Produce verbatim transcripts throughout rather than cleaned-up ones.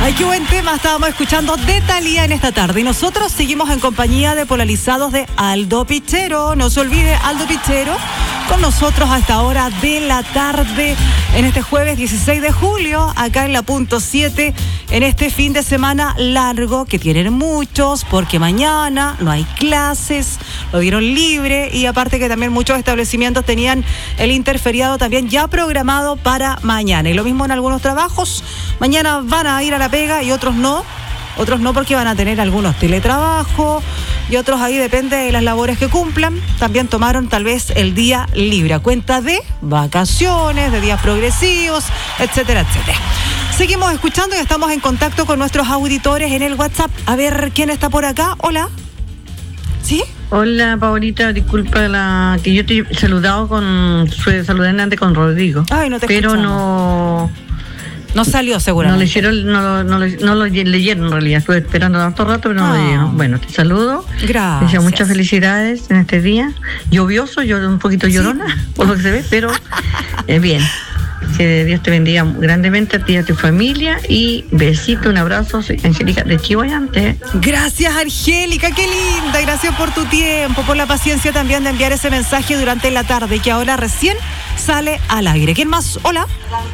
Ay, qué buen tema estábamos escuchando de Thalía en esta tarde. Y nosotros seguimos en compañía de Polarizados de Aldo Pichero. No se olvide, Aldo Pichero, con nosotros a esta hora de la tarde, en este jueves dieciséis de julio, acá en la punto siete, en este fin de semana largo que tienen muchos, porque mañana no hay clases, lo dieron libre, y aparte que también muchos establecimientos tenían el interferiado también ya programado para mañana. Y lo mismo en algunos trabajos, mañana van a ir a la pega y otros no. Otros no, porque van a tener algunos teletrabajo, y otros ahí depende de las labores que cumplan. También tomaron tal vez el día libre a cuenta de vacaciones, de días progresivos, etcétera, etcétera. Seguimos escuchando y estamos en contacto con nuestros auditores en el WhatsApp. A ver quién está por acá. Hola. ¿Sí? Hola, Paulita, disculpa la que yo te he saludado con, saludé antes con Rodrigo. Ay, no te pero escuchamos. no... No salió seguramente. No leyeron, no, no, no lo leyeron en realidad. Estuve esperando tanto rato, pero no Ah. lo leyeron. Bueno, te saludo. Gracias. Deseo muchas felicidades en este día. Lluvioso, yo un poquito llorona, sí, por lo que se ve, pero eh, bien. Que Dios te bendiga grandemente a ti y a tu familia. Y besito, un abrazo, soy Angélica de Chihuayante. Gracias, Angélica, qué linda. Gracias por tu tiempo, por la paciencia también de enviar ese mensaje durante la tarde, que ahora recién sale al aire. ¿Quién más? Hola.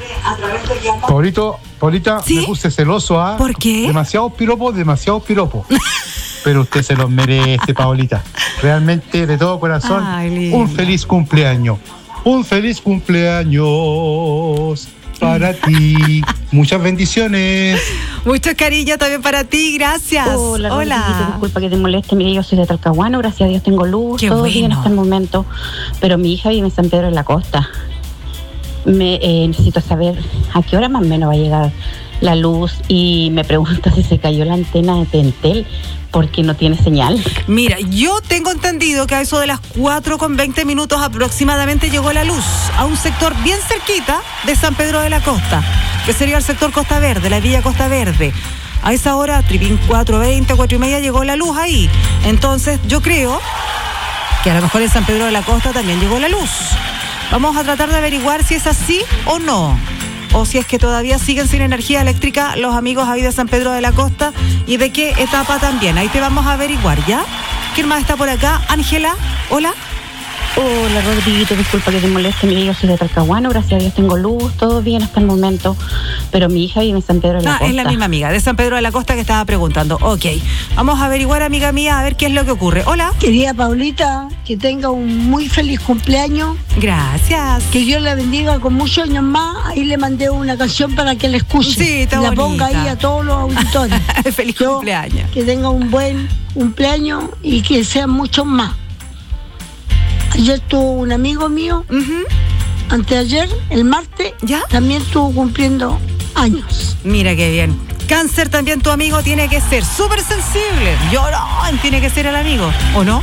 Paulito, Paulita, ¿Sí? me puse celoso, ¿ah? ¿Por qué? Demasiado piropo, demasiado piropo. Pero usted se los merece, Paulita. Realmente, de todo corazón, Ay, un feliz cumpleaños. Un feliz cumpleaños para ti. Muchas bendiciones. Mucho cariño también para ti, gracias. Hola, Hola. Rodriguito, disculpa que te moleste. Mire, yo soy de Talcahuano, gracias a Dios tengo luz, Qué todo bueno. bien hasta el momento. Pero mi hija vive en San Pedro de la Costa. Me eh, necesito saber a qué hora más o menos va a llegar la luz, y me pregunto si se cayó la antena de Tentel porque no tiene señal. Mira, yo tengo entendido que a eso de las cuatro con veinte minutos aproximadamente llegó la luz a un sector bien cerquita de San Pedro de la Costa, que sería el sector Costa Verde, la Villa Costa Verde. A esa hora, tripín cuatro veinte, cuatro y media, llegó la luz ahí. Entonces, yo creo que a lo mejor en San Pedro de la Costa también llegó la luz. Vamos a tratar de averiguar si es así o no. O si es que todavía siguen sin energía eléctrica los amigos ahí de San Pedro de la Costa, y de qué etapa también. Ahí te vamos a averiguar, ¿ya? ¿Quién más está por acá? Ángela, hola. Hola, Rodriguito, disculpa que te moleste. Mire, yo soy de Talcahuano, gracias a Dios tengo luz, todo bien hasta el momento. Pero mi hija vive en San Pedro de la Ah, Costa. es la misma amiga de San Pedro de la Costa que estaba preguntando. Ok, vamos a averiguar, amiga mía, a ver qué es lo que ocurre. Hola. Querida Paulita, que tenga un muy feliz cumpleaños, Gracias. que Dios la bendiga con muchos años más. Ahí le mandé una canción para que la escuche. Sí, está y la bonita. ponga ahí a todos los auditores. Feliz Yo, cumpleaños. Que tenga un buen cumpleaños y que sean muchos más. Ayer tuvo un amigo mío, Ujú. anteayer, el martes, ¿Ya? también estuvo cumpliendo años. Mira qué bien. Cáncer también, tu amigo tiene que ser súper sensible. Llorón tiene que ser el amigo, ¿o no?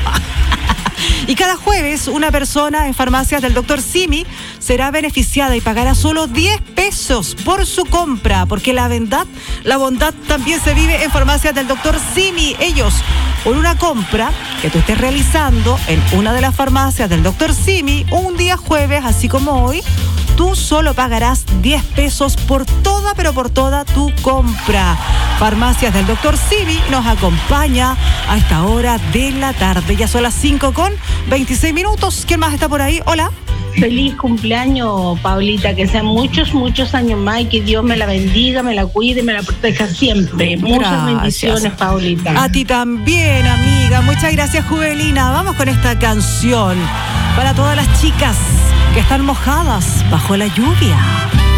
Y cada jueves una persona en farmacias del doctor Simi será beneficiada y pagará solo diez pesos por su compra, porque la bondad, la bondad también se vive en farmacias del doctor Simi. Ellos, por una compra que tú estés realizando en una de las farmacias del doctor Simi, un día jueves, así como hoy, tú solo pagarás diez pesos por toda, pero por toda tu compra. Farmacias del doctor Simi nos acompaña a esta hora de la tarde. Ya son las cinco con veintiséis minutos. ¿Quién más está por ahí? Hola. Feliz cumpleaños, Paulita, que sean muchos, muchos años más y que Dios me la bendiga, me la cuide, me la proteja siempre. Muchas Gracias. bendiciones, Paulita. A ti también, amiga. Muchas gracias, Juvelina. Vamos con esta canción para todas las chicas que están mojadas bajo la lluvia.